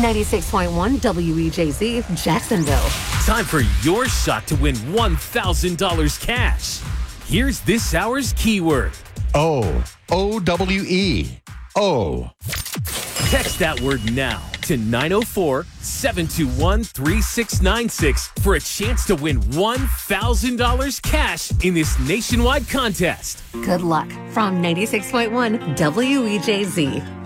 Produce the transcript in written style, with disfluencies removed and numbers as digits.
96.1 WEJZ, Jacksonville. Time for your shot to win $1,000 cash. Here's this hour's keyword. O-W-E. O. Text that word now to 904-721-3696 for a chance to win $1,000 cash in this nationwide contest. Good luck from 96.1 WEJZ.